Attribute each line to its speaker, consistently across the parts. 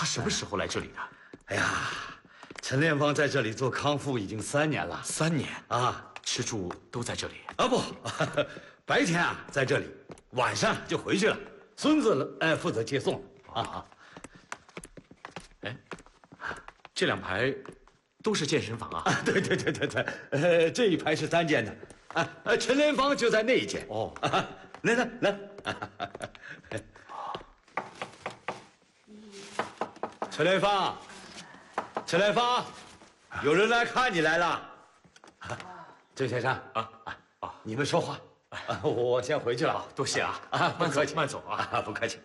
Speaker 1: 什么时候来这里的？
Speaker 2: 哎呀，陈连芳在这里做康复已经3年了。
Speaker 1: 3年
Speaker 2: 啊，
Speaker 1: 吃住都在这里？
Speaker 2: 啊不，白天啊在这里，晚上就回去了。孙子负责接送。啊。
Speaker 1: 哎，这2排都是健身房啊？
Speaker 2: 对，这一排是单间的。陈连芳就在那一间。
Speaker 1: 哦，
Speaker 2: 来。陈连芳，有人来看你来了。郑先生你们说话。我先回去了。
Speaker 1: 多谢啊。
Speaker 2: 不客气，
Speaker 1: 慢走啊。
Speaker 2: 不客气。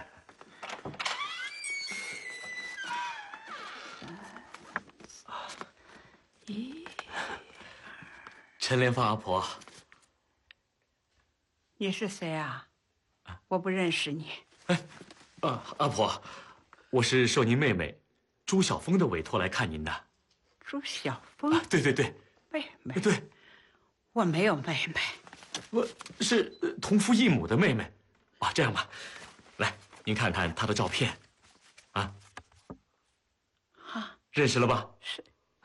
Speaker 1: 陈连芳阿婆，
Speaker 3: 你是谁啊？我不认识你。
Speaker 1: 阿婆，我是受您妹妹朱晓峰的委托来看您的。
Speaker 3: 朱晓峰？
Speaker 1: 对，
Speaker 3: 妹妹？
Speaker 1: 对，
Speaker 3: 我没有妹妹。
Speaker 1: 我是同父异母的妹妹。这样吧，来，您看看她的照片。认识了吧？
Speaker 3: 是。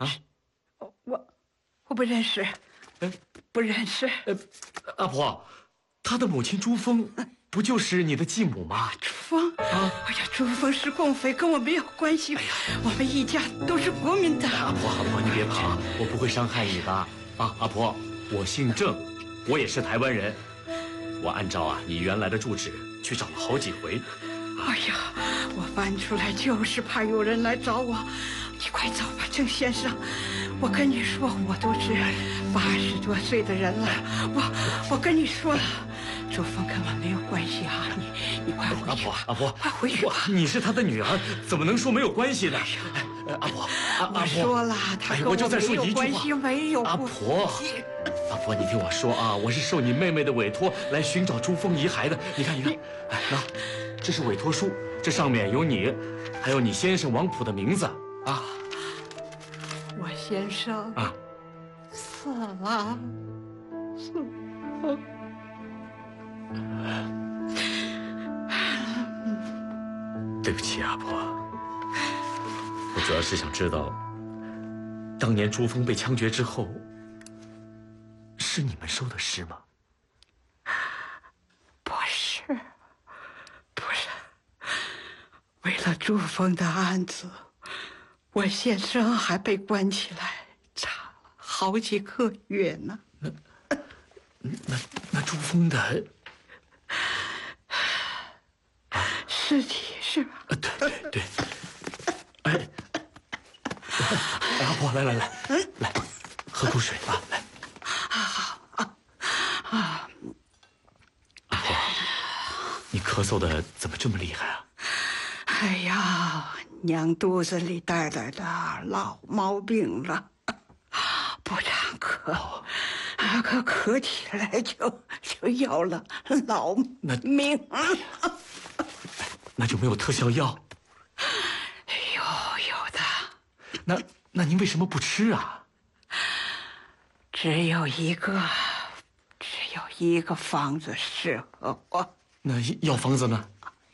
Speaker 3: 我不认识。不认识。
Speaker 1: 阿婆，她的母亲朱峰不就是你的继母吗？
Speaker 3: 朱峰？哎呀，朱峰是共匪，跟我没有关系。我们一家都是国民党。
Speaker 1: 阿婆，你别怕，我不会伤害你的。阿婆，我姓郑，我也是台湾人。我按照你原来的住址去找了好几回。
Speaker 3: 哎呀，我搬出来就是怕有人来找我。你快走吧，郑先生。我跟你说，我都是80多岁的人了。我跟你说了，朱峰跟我没有关系啊！你快回去吧。
Speaker 1: 阿婆，
Speaker 3: 快回去吧。
Speaker 1: 你是他的女儿，怎么能说没有关系呢？阿婆，
Speaker 3: 我说了，他跟我没有关系，没有。
Speaker 1: 阿婆，你听我说啊，我是受你妹妹的委托来寻找朱峰遗骸的。你看，这是委托书，这上面有你，还有你先生王普的名字啊。
Speaker 3: 我先生死了。
Speaker 1: 对不起，阿婆，我主要是想知道，当年朱峰被枪决之后，是你们收的尸吗？
Speaker 3: 不是，为了朱峰的案子，我先生还被关起来，查了好几个月呢。
Speaker 1: 那朱峰的
Speaker 3: 尸体是吧？
Speaker 1: 对。阿婆，来，喝口水啊，来。
Speaker 3: 好。
Speaker 1: 阿婆，你咳嗽的怎么这么厉害啊？
Speaker 3: 哎呀，娘肚子里带来的老毛病了，不常咳，可咳起来就要了老命。
Speaker 1: 那就没有特效药？
Speaker 3: 有的。
Speaker 1: 那您为什么不吃啊？
Speaker 3: 只有一个方子适合我。
Speaker 1: 那药方子呢？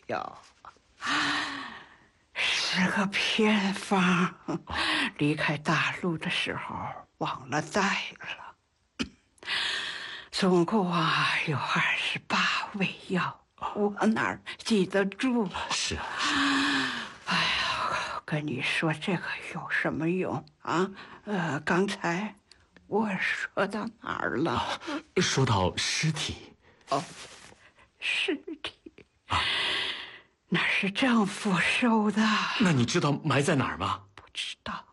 Speaker 3: 是个偏方，离开大陆的时候忘了带了。总共有28味药，我哪记得住？
Speaker 1: 是啊。
Speaker 3: 哎呀，跟你说这个有什么用啊？刚才我说到哪儿了？
Speaker 1: 说到尸体。
Speaker 3: 尸体。那是丈夫收的。
Speaker 1: 那你知道埋在哪儿吗？
Speaker 3: 不知道。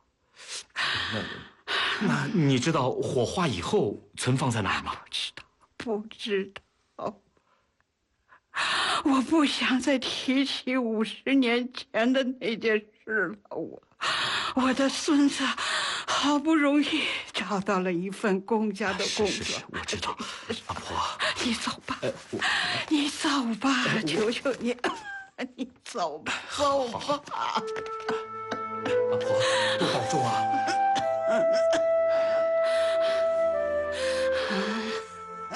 Speaker 1: 那你知道火化以后存放在哪儿吗？
Speaker 3: 不知道。我不想再提起50年前的那件事了。我的孙子好不容易找到了一份公家的工作。
Speaker 1: 是，我知道。阿婆，
Speaker 3: 你走吧。你走吧，求求你。你走吧。
Speaker 1: 阿婆，多保重啊。